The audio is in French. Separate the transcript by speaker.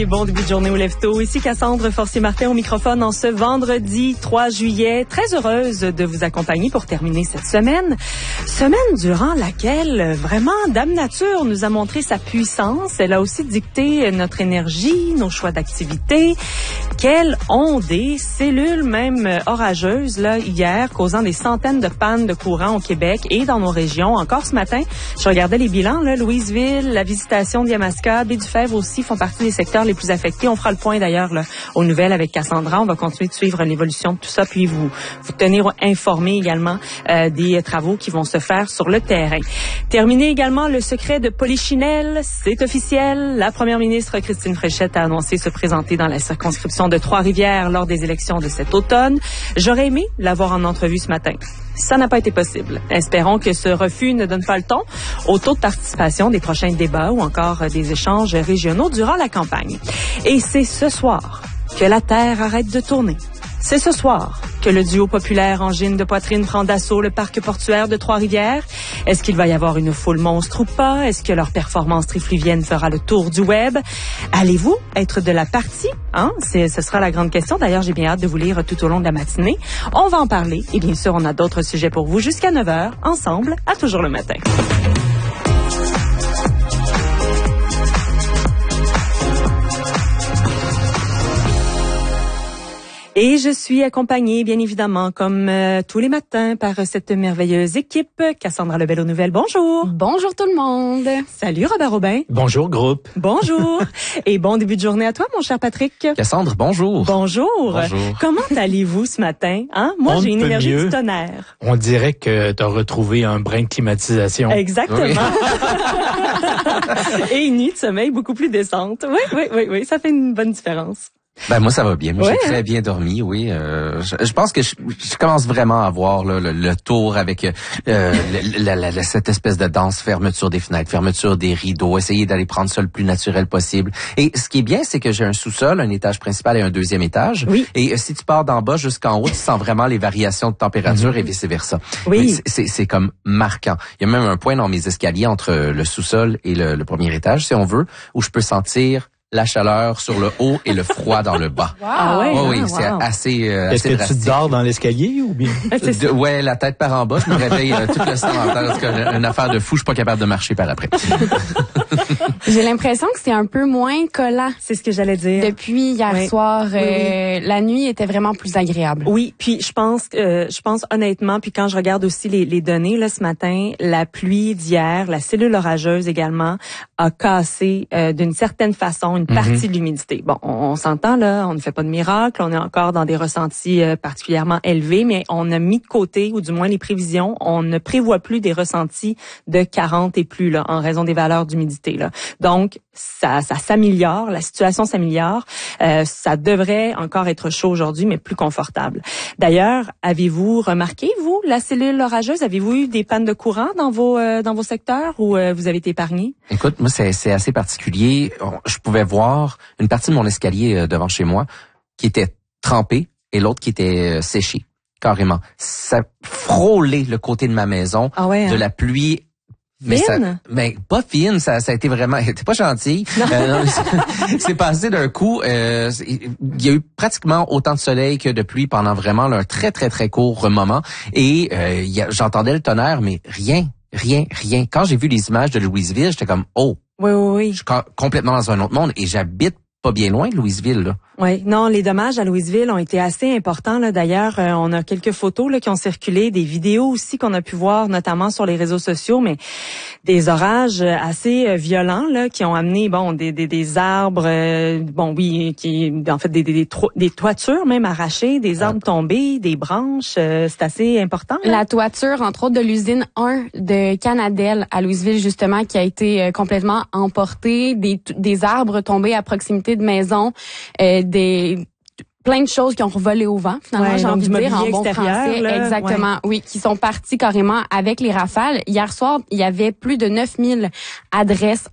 Speaker 1: Et bon début de journée au Lève-Tôt. Ici Cassandre Forcier-Martin au microphone en ce vendredi 3 juillet. Très heureuse de vous accompagner pour terminer cette semaine. Semaine durant laquelle vraiment Dame Nature nous a montré sa puissance. Elle a aussi dicté notre énergie, nos choix d'activité. Quelles ondées, cellules même orageuses là hier, causant des centaines de pannes de courant au Québec et dans nos régions. Encore ce matin, je regardais les bilans. Là, Louisville, la Visitation de Yamaska, Baie-du-Fèvre aussi font partie des secteurs les plus affectés. On fera le point d'ailleurs là, aux nouvelles avec Cassandra. On va continuer de suivre l'évolution de tout ça, puis vous tenir informés également des travaux qui vont se faire sur le terrain. Terminer également le secret de Polichinelle. C'est officiel. La première ministre Christine Fréchette a annoncé se présenter dans la circonscription de Trois-Rivières lors des élections de cet automne. J'aurais aimé l'avoir en entrevue ce matin. Ça n'a pas été possible. Espérons que ce refus ne donne pas le ton au taux de participation des prochains débats ou encore des échanges régionaux durant la campagne. Et c'est ce soir que la Terre arrête de tourner. C'est ce soir que le duo populaire Engine de Poitrine prend d'assaut le parc portuaire de Trois-Rivières. Est-ce qu'il va y avoir une foule monstre ou pas? Est-ce que leur performance trifluvienne fera le tour du web? Allez-vous être de la partie? Ce sera la grande question. D'ailleurs, j'ai bien hâte de vous lire tout au long de la matinée. On va en parler. Et bien sûr, on a d'autres sujets pour vous jusqu'à 9h, ensemble, à Toujours le matin. Et je suis accompagnée, bien évidemment, comme tous les matins, par cette merveilleuse équipe. Cassandra Lebel aux nouvelles, bonjour.
Speaker 2: Bonjour tout le monde.
Speaker 1: Salut Robert Aubin.
Speaker 3: Bonjour groupe.
Speaker 1: Bonjour. Et bon début de journée à toi, mon cher Patrick.
Speaker 3: Cassandre, bonjour.
Speaker 1: Bonjour.
Speaker 3: Bonjour.
Speaker 1: Comment allez-vous ce matin? Moi, j'ai une énergie du tonnerre.
Speaker 3: On dirait que tu as retrouvé un brin de climatisation.
Speaker 1: Exactement. Oui. Et une nuit de sommeil beaucoup plus décente. Oui, ça fait une bonne différence.
Speaker 4: Ben moi ça va bien. Moi j'ai très bien dormi, oui. Je pense que je commence vraiment à voir là, le tour avec cette espèce de danse, fermeture des fenêtres, fermeture des rideaux, essayer d'aller prendre ça le plus naturel possible. Et ce qui est bien, c'est que j'ai un sous-sol, un étage principal et un deuxième étage.
Speaker 1: Oui.
Speaker 4: Et si tu pars d'en bas jusqu'en haut, tu sens vraiment les variations de température et vice-versa.
Speaker 1: Oui.
Speaker 4: C'est comme marquant. Il y a même un point dans mes escaliers entre le sous-sol et le premier étage, si on veut, où je peux sentir la chaleur sur le haut et le froid dans le bas.
Speaker 2: Wow.
Speaker 1: Ah ouais,
Speaker 4: oui, c'est assez
Speaker 3: Est-ce que
Speaker 4: drastique.
Speaker 3: tu dors dans l'escalier ou bien?
Speaker 4: Ouais, la tête par en bas, je me réveille tout le sang en terre. C'est une affaire de fou, je suis pas capable de marcher par après.
Speaker 2: J'ai l'impression que c'est un peu moins collant.
Speaker 1: C'est ce que j'allais dire.
Speaker 2: Depuis hier soir, la nuit était vraiment plus agréable.
Speaker 1: Oui, puis je pense honnêtement, puis quand je regarde aussi les données là ce matin, la pluie d'hier, la cellule orageuse également, a cassé d'une certaine façon une partie de l'humidité. Bon, on s'entend là, on ne fait pas de miracle, on est encore dans des ressentis particulièrement élevés, mais on a mis de côté, ou du moins les prévisions, on ne prévoit plus des ressentis de 40 et plus là, en raison des valeurs d'humidité là. Donc ça s'améliore, la situation s'améliore. Ça devrait encore être chaud aujourd'hui, mais plus confortable. D'ailleurs, avez-vous remarqué, vous, la cellule orageuse? Avez-vous eu des pannes de courant dans vos secteurs ou vous avez été épargné?
Speaker 4: Écoute, moi, c'est assez particulier. Je pouvais voir une partie de mon escalier devant chez moi qui était trempée et l'autre qui était séchée, carrément. Ça frôlait le côté de ma maison, de la pluie. Mais pas fine, ça a été vraiment, t'es pas gentil. C'est passé d'un coup, il y a eu pratiquement autant de soleil que de pluie pendant vraiment un très très très court moment et j'entendais le tonnerre mais rien. Quand j'ai vu les images de Louisville, j'étais comme
Speaker 1: Oui.
Speaker 4: Je suis complètement dans un autre monde et j'habite pas bien loin de Louisville là.
Speaker 1: Oui, non, les dommages à Louisville ont été assez importants là. D'ailleurs, on a quelques photos là qui ont circulé, des vidéos aussi qu'on a pu voir, notamment sur les réseaux sociaux, mais des orages assez violents là qui ont amené des arbres, qui en fait des toitures même arrachées, des arbres tombés, des branches. C'est assez important. Là.
Speaker 2: La toiture, entre autres, de l'usine 1 de Canadel à Louisville justement, qui a été complètement emportée, des arbres tombés à proximité de maisons. Plein de choses qui ont volé au vent, finalement, j'ai envie de dire, en bon français. Là, exactement, oui, qui sont partis carrément avec les rafales. Hier soir, il y avait plus de 9000 adresses